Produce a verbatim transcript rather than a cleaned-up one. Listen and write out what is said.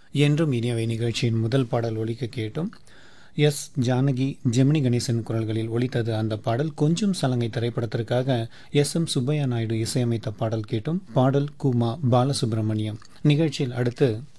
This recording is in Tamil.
என்றும் இனியவை நிகழ்ச்சியின் முதல் பாடல் ஒலிக்க கேட்டும். எஸ் ஜானகி, ஜெமினி கணேசன் குரல்களில் ஒலித்தது அந்த பாடல். கொஞ்சம் சலங்கை திரைப்படத்திற்காக எஸ் எம் சுப்பையா நாயுடு இசையமைத்த பாடல் கேட்டும். பாடல் குமா பாலசுப்ரமணியம். நிகழ்ச்சியில் அடுத்து